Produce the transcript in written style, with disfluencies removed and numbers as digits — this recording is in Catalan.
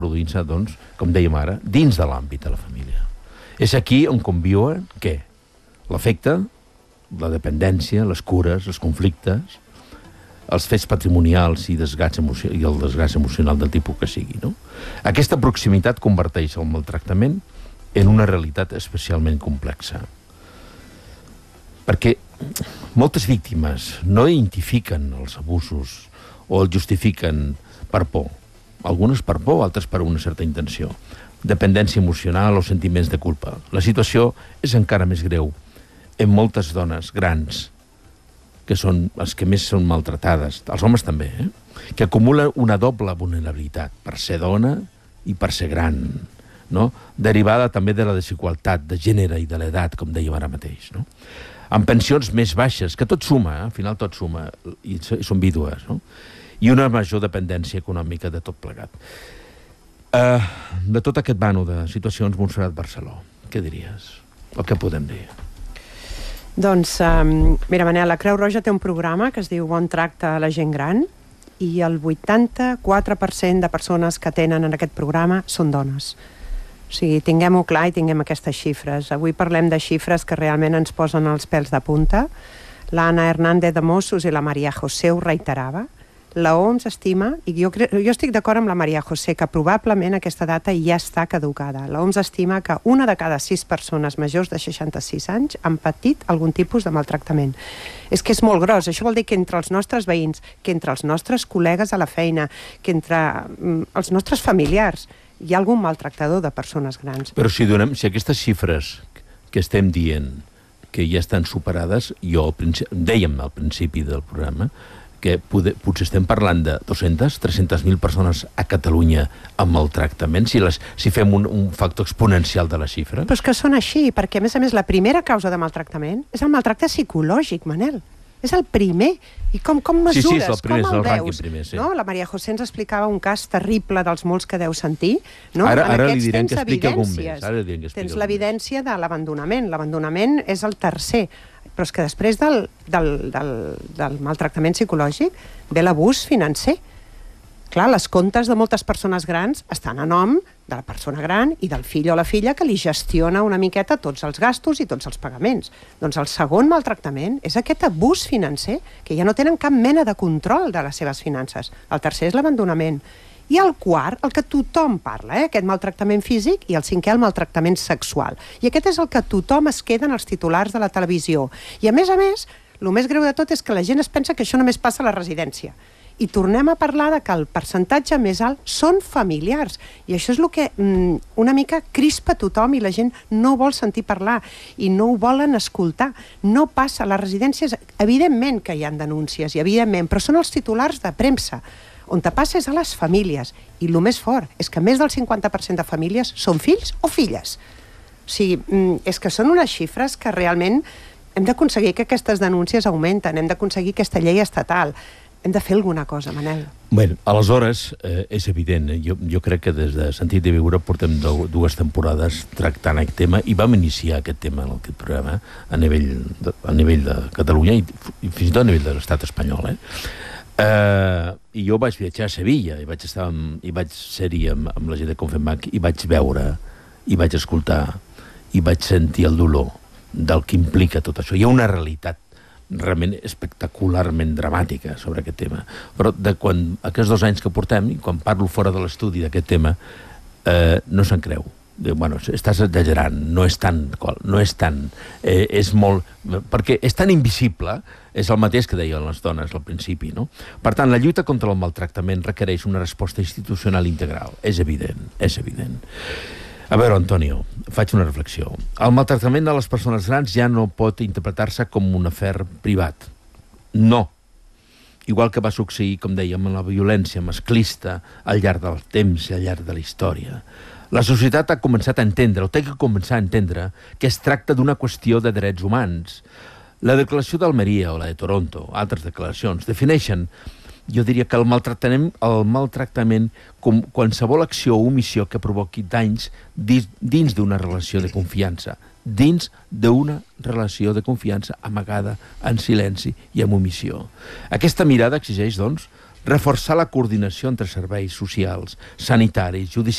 produint-se, doncs, com dèiem ara, dins de l'àmbit de la família. És aquí on conviuen, què? L'afecte, la dependència, les cures, els conflictes, els fets patrimonials i el desgast emocional del tipus que sigui, no? Aquesta proximitat converteix el maltractament en una realitat especialment complexa. Perquè moltes víctimes no identifiquen els abusos o els justifiquen per por. Algunes per por, altres per una certa intenció. Dependència emocional o sentiments de culpa. La situació és encara més greu en moltes dones grans, que són els que més són maltratades, els homes també, que acumulen una doble vulnerabilitat per ser dona i per ser gran, no? Derivada també de la desigualtat de gènere i de l'edat, com dèiem ara mateix, no? Amb pensions més baixes, que tot suma, al final tot suma, i són vídues, no? I una major dependència econòmica de tot plegat. De tot aquest vano de situacions, Montserrat Barceló, què diries? O què podem dir? Doncs, mira, Manel, la Creu Roja té un programa que es diu Bon Tracte a la gent gran i el 84% de persones que tenen en aquest programa són dones. O sigui, tinguem-ho clar i tinguem aquestes xifres. Avui parlem de xifres que realment ens posen els pèls de punta. L'Anna Hernández de Mossos i la Maria José ho reiterava. La OMS estima, i jo estic d'acord amb la Maria José, que probablement aquesta data ja està caducada. La OMS estima que una de cada 6 persones majors de 66 anys han patit algun tipus de maltractament. És que és molt gros. Això vol dir que entre els nostres veïns, que entre els nostres col·legues a la feina, que entre els nostres familiars, hi ha algun maltractador de persones grans. Però si aquestes xifres que estem dient que ja estan superades, dèiem al principi del programa que potser estem parlant de 200, 300.000 persones a Catalunya amb maltractament, si fem un factor exponencial de la xifra. Però és que són així, perquè a més la primera causa de maltractament és el maltracte psicològic, Manel. És el primer. I com mesures, sí, és el primer, com el veus? Primer, sí. No? La Maria José ens explicava un cas terrible dels molts que deu sentir. No? Ara li direm que expliqui algun més. Tens l'evidència de l'abandonament. L'abandonament és el tercer. Però és que després del maltractament psicològic ve l'abús financer. Clar, les comptes de moltes persones grans estan a nom de la persona gran i del fill o la filla que li gestiona una miqueta tots els gastos i tots els pagaments. Doncs el segon maltractament és aquest abús financer, que ja no tenen cap mena de control de les seves finances. El tercer és l'abandonament. I el quart, el que tothom parla, aquest maltractament físic, i el cinquè, el maltractament sexual. I aquest és el que tothom es queda en els titulars de la televisió. I a més, el més greu de tot és que la gent es pensa que això només passa a la residència. I tornem a parlar de que el percentatge més alt són familiars. I això és el que una mica crispa tothom i la gent no vol sentir parlar i no ho volen escoltar. No passa a les residències. Evidentment que hi ha denúncies, i evidentment, però són els titulars de premsa. On te passa és a les famílies. I el més fort és que més del 50% de famílies són fills o filles. O sigui, és que són unes xifres que realment hem d'aconseguir que aquestes denúncies augmenten, hem d'aconseguir aquesta llei estatal. Hem de fer alguna cosa, Manel. Bé, aleshores, és evident, jo crec que des de Sentit de Viure portem 2 temporades tractant aquest tema, i vam iniciar aquest tema en aquest programa a nivell de Catalunya i fins i tot a nivell de l'estat espanyol, i jo vaig viatjar a Sevilla i vaig ser-hi amb la gent de Confembac i vaig veure, i vaig escoltar i vaig sentir el dolor del que implica tot això. Hi ha una realitat realment espectacularment dramàtica sobre aquest tema, però aquests 2 anys que portem, i quan parlo fora de l'estudi d'aquest tema, no se'n creu. Bueno, estàs exagerant, no és tant, és molt, perquè és tan invisible, és el mateix que deien les dones al principi, no? Per tant, la lluita contra el maltractament requereix una resposta institucional integral, és evident. A veure, Antonio, faig una reflexió. El maltractament de les persones grans ja no pot interpretar-se com un afer privat. No. Igual que va succeir, com dèiem, amb la violència masclista al llarg del temps i al llarg de la història. La societat ha començat a entendre, o té que començar a entendre, que es tracta d'una qüestió de drets humans. La declaració d'Almeria o la de Toronto, altres declaracions, defineixen, jo diria que el maltractament com qualsevol acció o omissió que provoqui danys dins d'una relació de confiança, amagada en silenci i amb omissió. Aquesta mirada exigeix, doncs, reforçar la coordinació entre serveis socials, sanitaris, judicials,